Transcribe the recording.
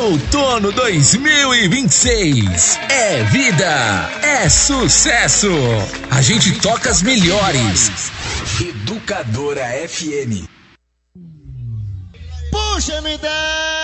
Outono 2026. É vida, é sucesso. A gente toca as melhores. Educadora FM. Puxa, me dá.